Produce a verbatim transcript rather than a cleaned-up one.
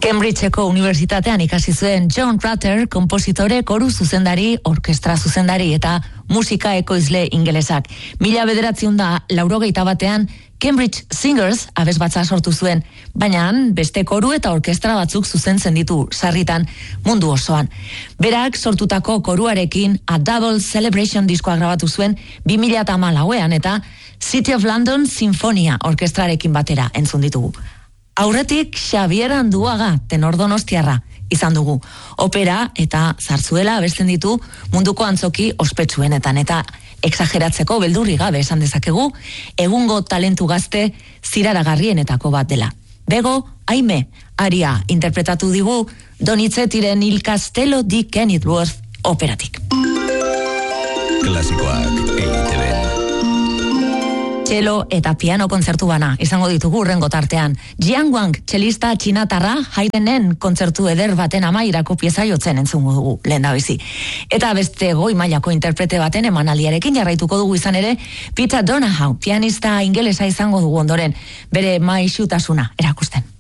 Cambridgeko unibertsitatean ikasi zuen John Rutter, konpositore, koru zuzendari, orkestra zuzendari eta musika ekoizle ingelesak. Mila bederatziehun da laurogeita batean Cambridge Singers abesbatza sortu zuen, baina beste koru eta orkestra batzuk zuzentzen ditu sarritan mundu osoan. Berak sortutako koruarekin A Double Celebration diskoa grabatu zuen bi mila hamalauean eta City of London Sinfonia orkestrarekin batera entzun ditugu. Aurretik Xabier Anduaga, tenor donostiarra, izan dugu. Opera eta zarzuela abesten ditu munduko antzoki ospetsuenetan eta exageratzeko beldurri gabe esan dezakegu, egungo talentu gazte ziraragarrienetako bat dela. Bego, Aime, aria interpretatu digu Donizettiren Il Castello di Kenilworth operatik. Klasikoak E I T B. Txelo eta piano kontzertu bana izango ditugu urrengo tartean. Jian Wang, txelista txinatarra, Haydnen kontzertu eder baten amairako pieza jotzen entzungo dugu, lehen da bizi. Eta beste goi mailako interprete baten emanaldiarekin jarraituko dugu izan ere, Peter Donahoe, pianista ingelesa izango dugu ondoren, bere maisutasuna erakusten.